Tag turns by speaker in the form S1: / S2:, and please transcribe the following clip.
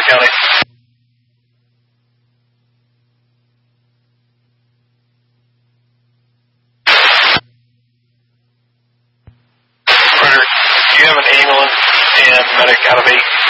S1: Delaware County. Carter, do you have an ambulance and medic out of 8?